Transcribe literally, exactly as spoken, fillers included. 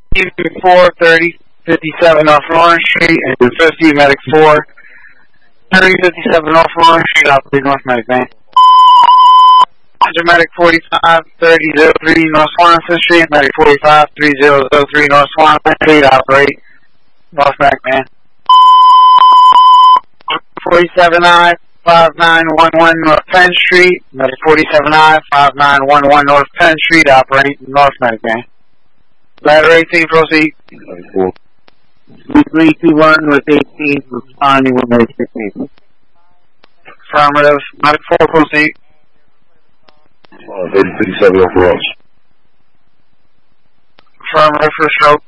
four thirty fifty-seven North Lawrence Street and fifty Medic four thirty fifty-seven North Lawrence Street, operate North Medic Van. Medic forty-five thirty oh three North Swanson Street, Medic forty-five thirty oh three North Swanson Street, operate North Medic Van. forty-seven I five nine one one North Penn Street, Medic forty-seven I five nine one one North Penn Street, operate North Medic Van. Ladder eighteen, proceed. three two one with eighteen, responding with Medic sixteen. Affirmative. Medic four, proceed. Uh, eighty fifty-seven North Lawrence. Affirmative for stroke.